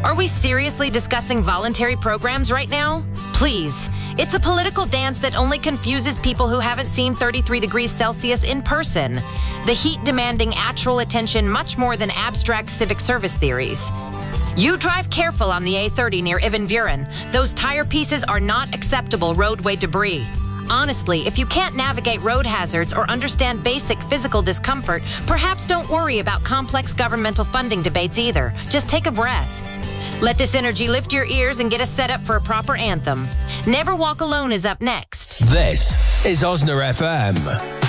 Are we seriously discussing voluntary programs right now? Please. It's a political dance that only confuses people who haven't seen 33 degrees Celsius in person. The heat demanding actual attention much more than abstract civic service theories. You drive careful on the A30 near Ivan Buren. Those tire pieces are not acceptable roadway debris. Honestly, if you can't navigate road hazards or understand basic physical discomfort, perhaps don't worry about complex governmental funding debates either. Just take a breath. Let this energy lift your ears and get us set up for a proper anthem. Never Walk Alone is up next. This is Osna FM.